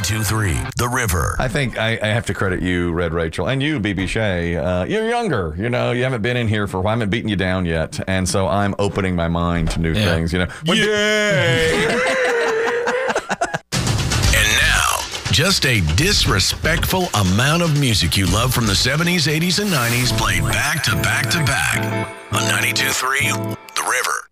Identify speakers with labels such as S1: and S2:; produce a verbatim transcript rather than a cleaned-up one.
S1: ninety-two three The River.
S2: I think I, I have to credit you, Red Rachel, and you, B B Shay. Uh, you're younger. You know, you haven't been in here for a while. I haven't beaten you down yet. And so I'm opening my mind to new
S3: Yeah.
S2: things, you know. When
S1: Yay! And now, just a disrespectful amount of music you love from the seventies, eighties, and nineties played back to back to back on ninety-two three The River.